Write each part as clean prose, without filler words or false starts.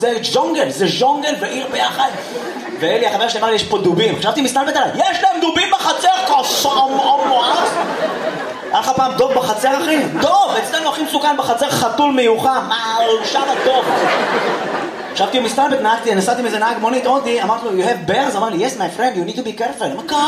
זה ג'ונגל, זה ז'ונגל ועיר ביחד. ואלי החבר שלי אמר לי, יש פה דובים. חשבתי מסתלבט עליי, יש להם דובים בחצר, היה לך פעם דוב בחצר, אחי? דוב! אצלנו הכי מסוכן בחצר, חתול מיוחם. מה, שם הדוב. חשבתי מסתלבט, נסעתי מזה נהג מונית הודי, אמרתי לו, you have bears? אמר לי, yes my friend, you need to be careful.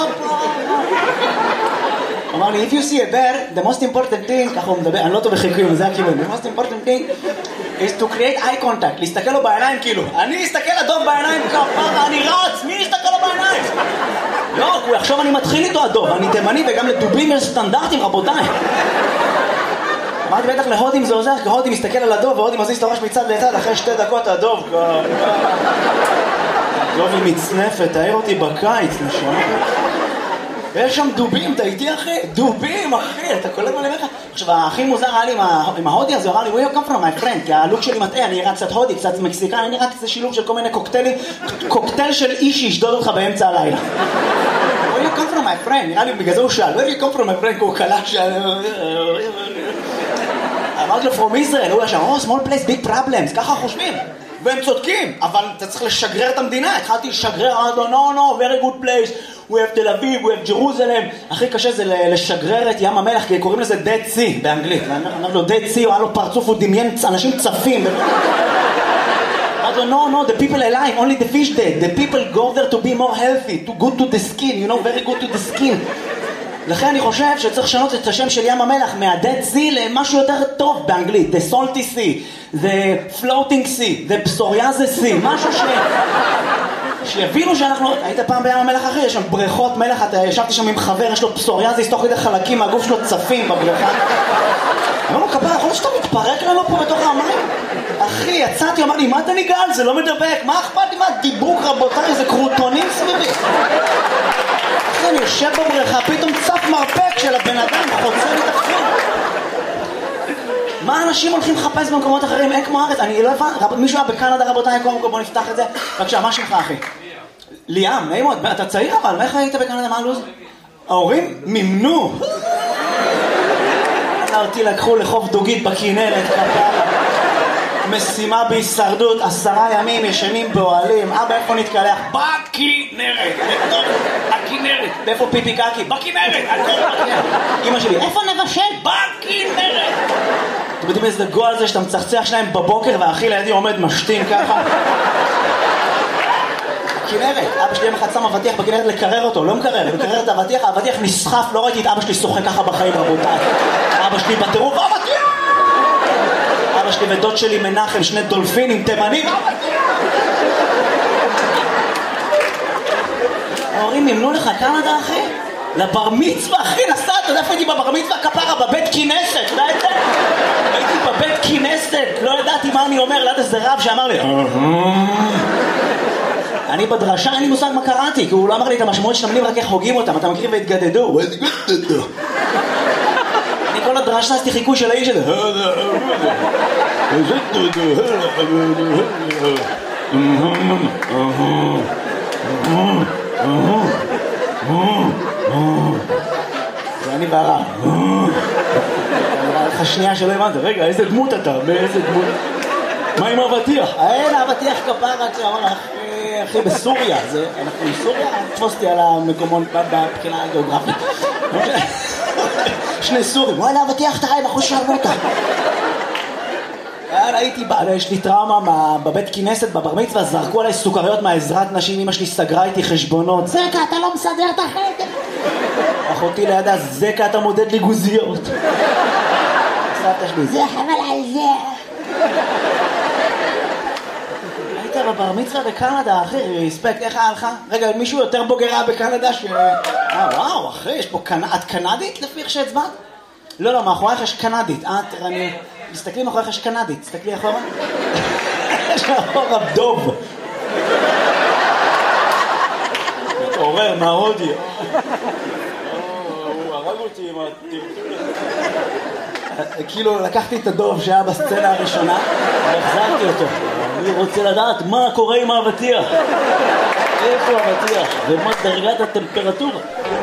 אמר לי, if you see a bear, the most important thing, ככה הוא מדבר, אני לא טוב בחיקויים, זה הכיוון, the most important thing is to create eye contact, להסתכל לו בעיניים כאילו, אני אסתכל לדוב בעיניים כפרה, אני רץ, מי יסתכל לו בעיניים? לא, הוא יחשוב אני מתחיל איתו הדוב, אני תימני וגם לדובים יש סטנדרטים רבותיי. אמרתי בטח להודים זה עוזר, כי הודי מסתכל על הדוב והודי מזיז את הראש מצד לצד, אחרי 2 דקות הדוב הדוב היא מצנפת, תאר אותי בקיץ, נשמע. יש שם דובים, אתה איתי אחי? דובים אחי, אתה קולט מה אני אומר לך? עכשיו הכי מוזר היה לי עם ההודי הזה, הוא אמר לי, where you come from my friend? כי הלוק שלי מטעה, אני נראה קצת הודי, קצת מקסיקן, אני נראה קצת שילוב של כל מיני קוקטיילים, קוקטייל של איש שישדוד אותך באמצע הלילה. where you come from my friend? נראה לי בגלל זה הוא שאל, where you come from my friend? כי הוא קלט שאל... אמרתי לו, from Israel, הוא היה שם, oh, small place, big problems, ככה חושבים. והם צודקים, אבל אתה צריך לשגרר את המדינה. התחלתי לשגרר, no, very good place. We have תל אביב, we have Jerusalem. הכי קשה זה לשגרר את ים המלח, כי קוראים לזה Dead Sea באנגלית. אמרתי לו, Dead Sea, הוא היה לו פרצוף, הוא דמיין אנשים צפים. אמרתי לו, no, the people alive, only the fish dead. The people go there to be more healthy, to good to the skin, you know, very good to the skin. לכן אני חושב שצריך לשנות את השם של ים המלח מה-Dead Sea למשהו יותר טוב באנגלית. The Salty Sea, The Floating Sea, The Psoriasis Sea, משהו שיבינו שאנחנו... היית פעם בים המלח אחי, יש שם בריכות מלח, אתה ישבתי שם עם חבר, יש לו פסוריאזיס, תוך כדי חלקים מהגוף שלו צפים בבריכה. אמרנו, כפרה, יכול להיות שאתה מתפרק לנו פה בתוך המים? אחי, יצאתי, אמר לי, מה אתה ניגל? זה לא מדבק, מה אכפת לי? מה דיבוק רבותיי, זה קרוטונים סביבי. אחי, אני יושב בבריכה, פתאום צף מרפק של הבן אדם, חוצה לי את הפרון. מה אנשים הולכים לחפש במקומות אחרים? אין כמו ארץ, אני לא הבן, מישהו היה בקנדה רבותיי, בוא נפתח את זה. בבקשה, מה שלך אחי? ליאם, נעים מאוד, אתה צעיר אבל, איך היית בקנדה, מה הלוז? ההורים מימנו. אותי לקחו לחוף דוגית בכנרת, משימה בהישרדות, 10 ימים ישנים באוהלים. אבא, איפה נתקלח? בכנרת, בתוך הכנרת. ואיפה פיפי קקי? בכנרת, הכל בכנרת. אמא שלי, איפה נבשל? בכנרת. אתם יודעים איזה גול זה שאתה מצחצח שניים בבוקר והאחי לידי עומד משתין ככה? בכנרת, אבא שלי מחצה מבטיח בכנרת לקרר אותו, לא מקרר, לקרר את האבטיח, האבטיח נסחף, לא ראיתי את אבא שלי שוחק ככה בחיים רבותיי. אבא שלי בטירוף, אבטיח! אבא שלי ודוד שלי מנחם, 2 דולפינים, תימנים, ההורים ימנו לך קנדה אחי? לבר מצווה אחי, נסעת, אתה יודע איפה הייתי בבר מצווה? כפרה, בבית כנסת, אתה יודע את זה? הייתי בבית כנסת, לא ידעתי מה אני אומר, ליד איזה רב שאמר לי אני בדרשה, אין לי מושג מה קראתי, כי הוא לא אמר לי את המשמעות של המילים, רק איך הוגים אותם, אתה מכיר והתגדדו. אני כל הדרשה עשיתי חיקוי של האיש הזה. זה אני והרב. נראה לך שנייה שלא הבנת, רגע, איזה דמות אתה? באיזה דמות? מה עם אבטיח? אין אבטיח כפרה, שאמר לך אחי בסוריה, אנחנו בסוריה, תפוסתי על המקומון בבחינה הגיאוגרפית. 2 סורים, וואלה אבטיח אתה חי בחוש שרמוטה. הייתי, יש לי טראומה בבית כנסת, בבר מצווה, זרקו עליי סוכריות מהעזרת נשים, אמא שלי סגרה איתי חשבונות. זקה, אתה לא מסדר את החדר. אחותי לידה, זקה, אתה מודד לי גוזיות. סבתא שלי, זה חבל על זה. היית בבר מצווה בקנדה, אחי, ריספקט, איך היה לך? רגע, מישהו יותר בוגרה בקנדה ש... וואו, אחי, יש פה את קנדית לפי איך שהצבעת? לא, מאחורייך יש קנדית. תסתכלי מאחורייך יש קנדית, תסתכלי אחורה. יש מאחורה דוב. מתעורר מההודי. הוא הרג אותי עם הטלטול הזה. כאילו לקחתי את הדוב שהיה בסצנה הראשונה והחזרתי אותו. אני רוצה לדעת מה קורה עם האבטיח. איפה האבטיח? ומה דרגת הטמפרטורה?